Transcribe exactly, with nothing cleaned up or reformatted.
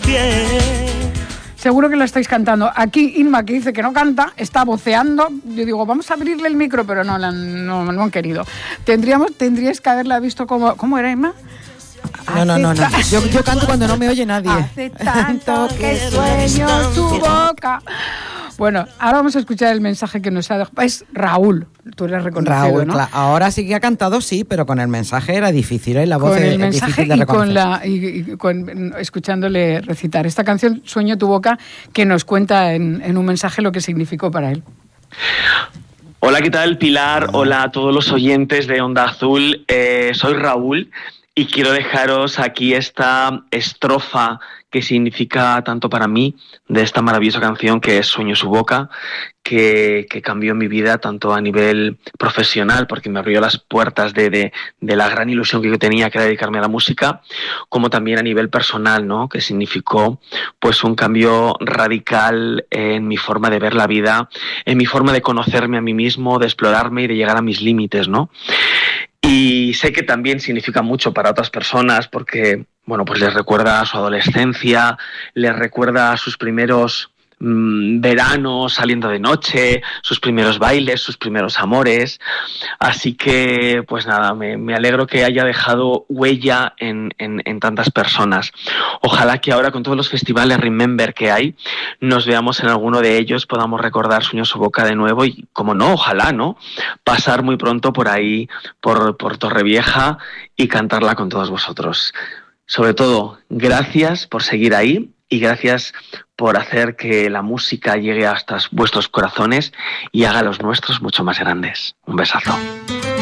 pie. Seguro que la estáis cantando. Aquí Inma, que dice que no canta, está voceando. Yo digo, vamos a abrirle el micro, pero no, no, no, no han querido. Tendríamos, tendríais que haberla visto como... ¿Cómo era, Inma? No, no, no, no. Yo, yo canto cuando no me oye nadie. Hace tanto que sueño tu boca. Bueno, ahora vamos a escuchar el mensaje que nos ha dejado. Es Raúl, tú eres reconocido, Raúl, ¿no? Claro. Ahora sí que ha cantado, sí, pero con el mensaje era difícil, ¿eh? La voz con es, el mensaje es difícil de y reconocer. con la y, y con, escuchándole recitar esta canción Sueño tu boca, que nos cuenta en, en un mensaje lo que significó para él. Hola, ¿qué tal, Pilar? Hola a todos los oyentes de Onda Azul. Eh, soy Raúl y quiero dejaros aquí esta estrofa que significa tanto para mí de esta maravillosa canción que es Sueño su boca, que, que cambió mi vida tanto a nivel profesional, porque me abrió las puertas de, de, de la gran ilusión que yo tenía, que era dedicarme a la música, como también a nivel personal, ¿no? Que significó pues un cambio radical en mi forma de ver la vida, en mi forma de conocerme a mí mismo, de explorarme y de llegar a mis límites, ¿no? Y sé que también significa mucho para otras personas porque, bueno, pues les recuerda a su adolescencia, les recuerda a sus primeros mmm, veranos saliendo de noche, sus primeros bailes, sus primeros amores. Así que, pues nada, me, me alegro que haya dejado huella en, en, en tantas personas. Ojalá que ahora con todos los festivales Remember que hay, nos veamos en alguno de ellos, podamos recordar Sueño su boca de nuevo y, como no, ojalá, ¿no? Pasar muy pronto por ahí, por, por Torrevieja y cantarla con todos vosotros. Sobre todo, gracias por seguir ahí y gracias por hacer que la música llegue hasta vuestros corazones y haga los nuestros mucho más grandes. Un besazo.